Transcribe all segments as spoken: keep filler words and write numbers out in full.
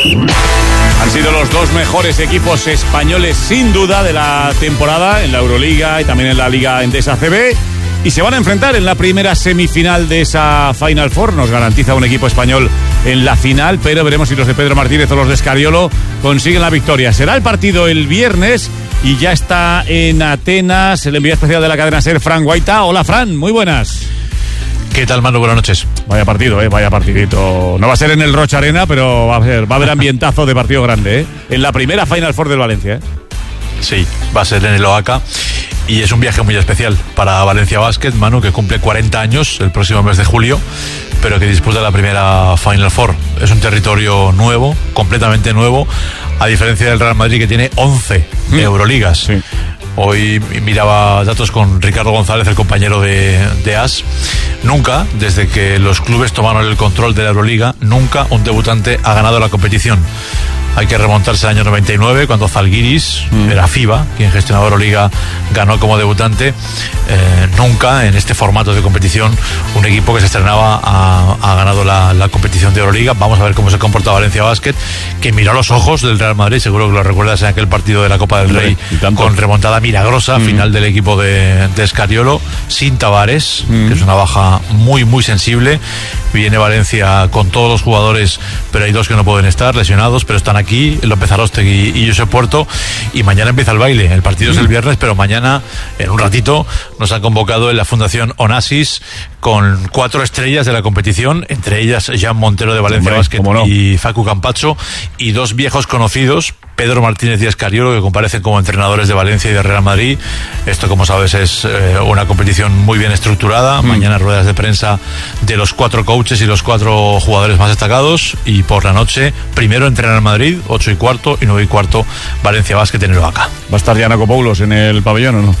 Han sido los dos mejores equipos españoles sin duda de la temporada en la Euroliga y también en la Liga Endesa A C B, y se van a enfrentar en la primera semifinal de esa Final Four. Nos garantiza un equipo español en la final, pero veremos si los de Pedro Martínez o los de Scariolo consiguen la victoria. Será el partido el viernes y ya está en Atenas el enviado especial de la cadena SER, Fran Guaita. Hola, Fran, muy buenas. ¿Qué tal, Manu? Buenas noches. Vaya partido, eh, vaya partidito. No va a ser en el Rocha Arena, pero va a ser, va a haber ambientazo de partido grande, eh. En la primera Final Four del Valencia, eh. Sí, va a ser en el Oaca. Y es un viaje muy especial para Valencia Basket, Manu, que cumple cuarenta años el próximo mes de julio, pero que disputa la primera Final Four. Es un territorio nuevo, completamente nuevo, a diferencia del Real Madrid, que tiene once mm. Euroligas. Sí. Hoy miraba datos con Ricardo González, el compañero de, de A S. Nunca, desde que los clubes tomaron el control de la Euroliga, nunca un debutante ha ganado la competición. Hay que remontarse al año noventa y nueve, cuando Zalgiris, mm. era FIBA, quien gestionaba Euroliga, ganó como debutante. Eh, nunca en este formato de competición un equipo que se estrenaba ha, ha ganado la, la competición de Euroliga. Vamos a ver cómo se comporta Valencia Basket, que miró a los ojos del Real Madrid, seguro que lo recuerdas en aquel partido de la Copa del Rey, con remontada milagrosa, mm. final del equipo de, de Scariolo, sin Tavares, mm. que es una baja muy, muy sensible. Viene Valencia con todos los jugadores, pero hay dos que no pueden estar, lesionados, pero están aquí, López Arostegui y Josep Puerto, y mañana empieza el baile. El partido mm. es el viernes, pero mañana, en un ratito, nos han convocado en la Fundación Onassis con cuatro estrellas de la competición, entre ellas Jan Montero de Valencia Basket no. y Facu Campacho, y dos viejos conocidos, Pedro Martínez y Scariolo, que comparecen como entrenadores de Valencia y de Real Madrid. Esto, como sabes, es eh, una competición muy bien estructurada. Mm. Mañana ruedas de prensa de los cuatro coaches y los cuatro jugadores más destacados, y por la noche, primero entrenar en Madrid, ocho y cuarto, y nueve y cuarto Valencia Basket en el Oaca. ¿Va a estar Giannakopoulos en el pabellón o no?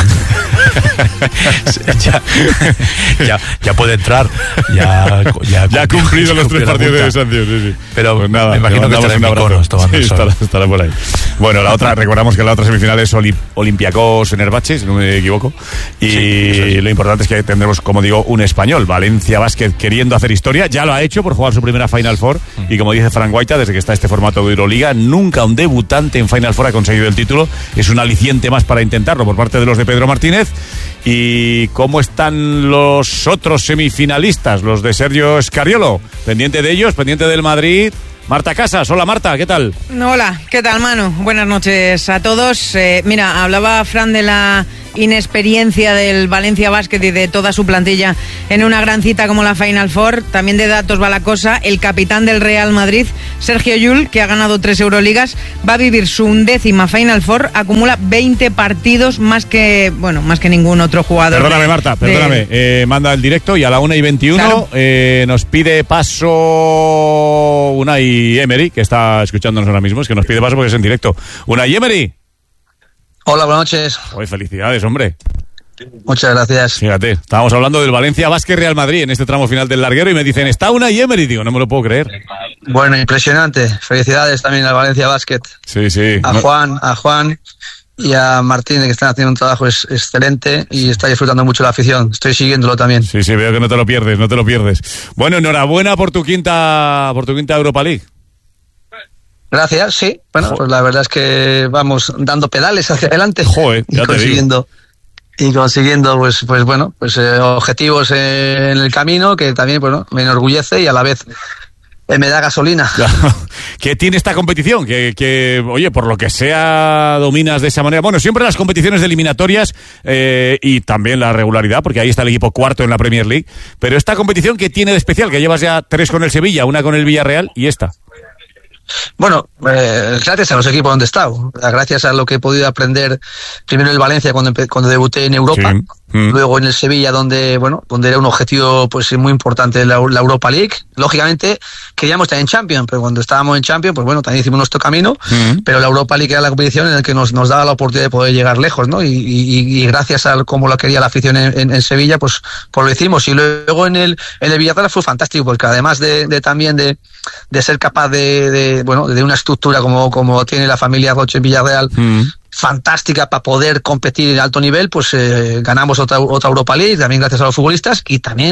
ya, ya, ya puede entrar, ya, ya, ya ha cumplido los tres partidos de sanción, sí, sí. Pero pues nada, me imagino que estará en Mykonos tomando sí, el sol. Estará, estará por ahí. Bueno, la otra, recordamos que la otra semifinal es Oli, Olympiacos Fenerbahce, si no me equivoco, y sí, lo importante es que tendremos, como digo, un español, Valencia Basket, queriendo hacer historia. Ya lo ha hecho por jugar su primera Final Four, mm. y como dice Fran Guaita, desde que está este formato de Euroliga, nunca un debutante en Final Four ha conseguido el título. Es un aliciente más para intentarlo por parte de los de Pedro Martínez. ¿Y cómo están los otros semifinalistas? Los de Sergio Scariolo, pendiente de ellos, pendiente del Madrid. Marta Casas, hola Marta, ¿qué tal? Hola, ¿qué tal, Manu? Buenas noches a todos. Eh, mira, hablaba Fran de la inexperiencia del Valencia Basket y de toda su plantilla en una gran cita como la Final Four. También de datos va la cosa. El capitán del Real Madrid, Sergio Llull, que ha ganado tres Euroligas, va a vivir su undécima Final Four, acumula veinte partidos, más que, bueno, más que ningún otro jugador. Perdóname, de, Marta, perdóname. De... Eh, manda el directo y a la una y veintiuno claro. eh, nos pide paso Unai Emery, que está escuchándonos ahora mismo. Es que nos pide paso porque es en directo. Unai Emery. Hola, buenas noches. Oye, felicidades, hombre. Muchas gracias. Fíjate, estábamos hablando del Valencia Basket Real Madrid en este tramo final del larguero y me dicen, está Unai Emery. Digo, no me lo puedo creer. Bueno, impresionante. Felicidades también al Valencia Basket. Sí, sí. A Juan, a Juan y a Martín, que están haciendo un trabajo es, excelente y está disfrutando mucho la afición. Estoy siguiéndolo también. Sí, sí, veo que no te lo pierdes, no te lo pierdes. Bueno, enhorabuena por tu quinta, por tu quinta Europa League. Gracias, sí. Bueno, Joder. Pues la verdad es que vamos dando pedales hacia adelante. Joder, ya y consiguiendo, y consiguiendo, pues, pues bueno, pues eh, objetivos eh, en el camino que también, bueno, me enorgullece y a la vez eh, me da gasolina. ¿Qué tiene esta competición? Que, que, oye, por lo que sea, dominas de esa manera. Bueno, siempre las competiciones de eliminatorias eh, y también la regularidad, porque ahí está el equipo cuarto en la Premier League. Pero esta competición, ¿qué tiene de especial? Que llevas ya tres con el Sevilla, una con el Villarreal y esta. Bueno, eh, gracias a los equipos donde he estado, gracias a lo que he podido aprender primero en el Valencia cuando, cuando debuté en Europa, sí. mm. luego en el Sevilla donde, bueno, donde era un objetivo pues muy importante la, la Europa League. Lógicamente queríamos estar en Champions, pero cuando estábamos en Champions, pues bueno, también hicimos nuestro camino, mm. pero la Europa League era la competición en la que nos, nos daba la oportunidad de poder llegar lejos, ¿no? Y, y, y gracias a cómo lo quería la afición en, en, en Sevilla, pues, pues lo hicimos. Y luego en el, en el Villarreal fue fantástico, porque además de, de también de, de ser capaz de, de bueno, de una estructura como, como tiene la familia Roche en Villarreal, mm. fantástica para poder competir en alto nivel, pues eh, ganamos otra, otra Europa League, también gracias a los futbolistas, y también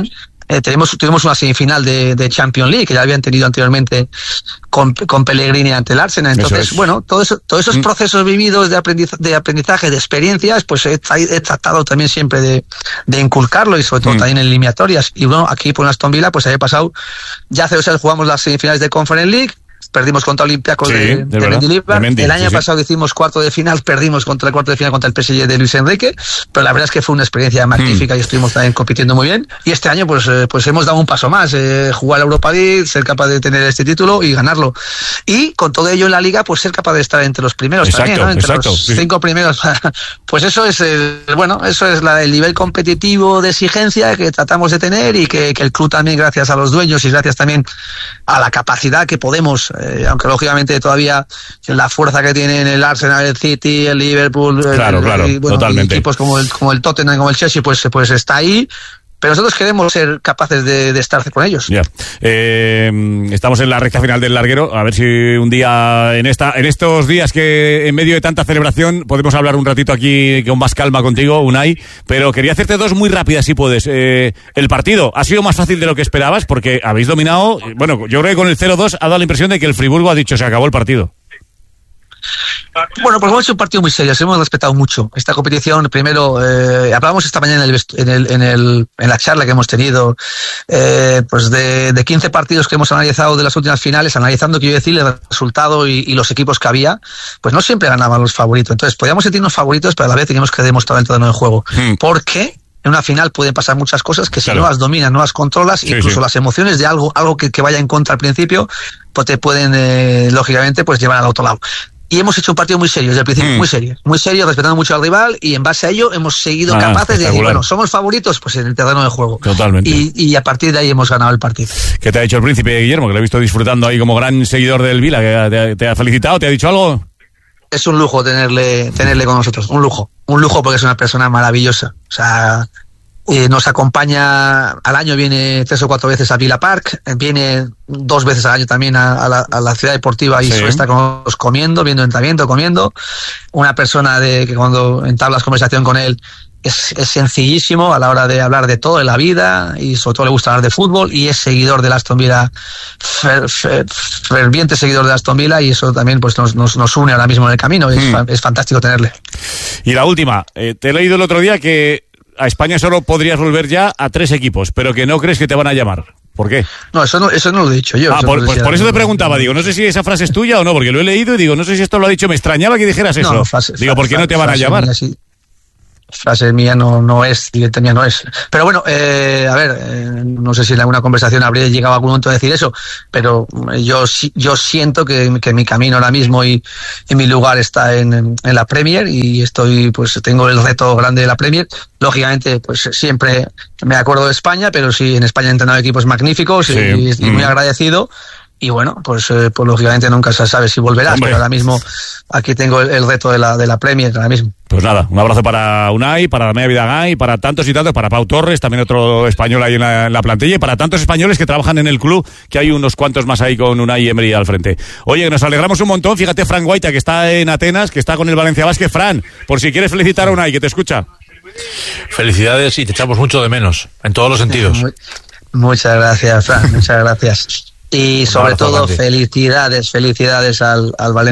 eh, tenemos, tuvimos una semifinal de, de Champions League que ya habían tenido anteriormente con, con Pellegrini ante el Arsenal. Entonces, es. bueno, todo eso, todos esos mm. procesos vividos de aprendizaje, de aprendizaje, de experiencias, pues he, he tratado también siempre de, de inculcarlo y sobre todo mm. también en eliminatorias. Y bueno, aquí por Aston Villa, pues había pasado, ya hace dos años jugamos las semifinales de Conference League, perdimos contra Olympiacos sí, de, de, de Mendilibar. El año sí, pasado sí. hicimos cuarto de final, perdimos contra el cuarto de final contra el P S G de Luis Enrique, pero la verdad es que fue una experiencia magnífica mm. y estuvimos también compitiendo muy bien. Y este año pues, eh, pues hemos dado un paso más, eh, jugar la Europa League, ser capaz de tener este título y ganarlo. Y con todo ello en la Liga, pues ser capaz de estar entre los primeros exacto, también, ¿no? Entre exacto, los sí. cinco primeros. Pues eso es, el, bueno, eso es la, el nivel competitivo de exigencia que tratamos de tener y que, que el club también, gracias a los dueños y gracias también a la capacidad que podemos, eh, aunque lógicamente todavía la fuerza que tienen el Arsenal, el City, el Liverpool, claro, el, claro, y, bueno, totalmente. equipos como el, como el Tottenham, como el Chelsea, pues, pues está ahí. Pero nosotros queremos ser capaces de, de estar con ellos. Ya. Eh, estamos en la recta final del larguero. A ver si un día, en esta, en estos días que en medio de tanta celebración, podemos hablar un ratito aquí con más calma contigo, Unai. Pero quería hacerte dos muy rápidas, si puedes. Eh, el partido ha sido más fácil de lo que esperabas porque habéis dominado. Bueno, yo creo que con el cero dos ha dado la impresión de que el Friburgo ha dicho se acabó el partido. Bueno, pues hemos hecho un partido muy serio, hemos respetado mucho esta competición. Primero, eh, hablábamos esta mañana en, el, en, el, en, el, en la charla que hemos tenido, eh, pues de, de quince partidos que hemos analizado de las últimas finales, analizando, quiero decir, el resultado y, y los equipos que había, pues no siempre ganaban los favoritos. Entonces, podíamos sentirnos favoritos, pero a la vez teníamos que demostrar el terreno de juego. Mm. ¿Por qué? En una final pueden pasar muchas cosas que si claro. no las dominas, no las controlas, sí, incluso sí. las emociones de algo, algo que, que vaya en contra al principio, pues te pueden, eh, lógicamente, pues llevar al otro lado. Y hemos hecho un partido muy serio, desde el principio, mm. muy serio, muy serio, respetando mucho al rival, y en base a ello hemos seguido ah, capaces de decir, bueno, somos favoritos, pues en el terreno de juego. Totalmente. Y, y a partir de ahí hemos ganado el partido. ¿Qué te ha dicho el príncipe Guillermo, que lo he visto disfrutando ahí como gran seguidor del Vila, que te, te ha felicitado, te ha dicho algo? Es un lujo tenerle, tenerle con nosotros, un lujo, un lujo porque es una persona maravillosa, o sea... Eh, nos acompaña al año, viene tres o cuatro veces a Villa Park, viene dos veces al año también a, a, la, a la ciudad deportiva y sí. está con nosotros comiendo, viendo entrenamiento, comiendo. Una persona de que cuando entablas conversación con él es, es sencillísimo a la hora de hablar de todo, de la vida, y sobre todo le gusta hablar de fútbol, y es seguidor del Aston Villa, fer, fer, ferviente seguidor de Aston Villa, y eso también pues nos, nos, nos une ahora mismo en el camino. Es, mm. es fantástico tenerle. Y la última, eh, te he leído el otro día que a España solo podrías volver ya a tres equipos, pero que no crees que te van a llamar. ¿Por qué? No, eso no, eso no lo he dicho yo. Ah, por, pues por eso te preguntaba, digo, no sé si esa frase es tuya o no, porque lo he leído y digo, no sé si esto lo ha dicho, me extrañaba que dijeras eso. No, frase, digo, ¿por qué no te van a llamar? Mía, sí. Frase mía no, no es, directa mía no es. Pero bueno, eh, a ver, eh, no sé si en alguna conversación habría llegado a algún momento a decir eso, pero yo yo siento que, que mi camino ahora mismo y, y mi lugar está en, en la Premier, y estoy, pues tengo el reto grande de la Premier. Lógicamente, pues siempre me acuerdo de España, pero sí, en España he entrenado equipos magníficos sí. y, y muy mm. agradecido. Y bueno, pues, eh, pues lógicamente nunca se sabe si volverás, Hombre. pero ahora mismo aquí tengo el, el reto de la, de la Premier ahora mismo. Pues nada, un abrazo para Unai, para Damea Vidagay, para tantos y tantos, para Pau Torres, también otro español ahí en la, en la plantilla, y para tantos españoles que trabajan en el club, que hay unos cuantos más ahí con Unai y Emery al frente. Oye, nos alegramos un montón, fíjate Fran Guaita, que está en Atenas, que está con el Valencia Basket. Fran, por si quieres felicitar a Unai, que te escucha. Felicidades y te echamos mucho de menos, en todos los sentidos. Muy, muchas gracias, Fran, muchas gracias. Y sobre todo, grande. felicidades, felicidades al, al Valencia.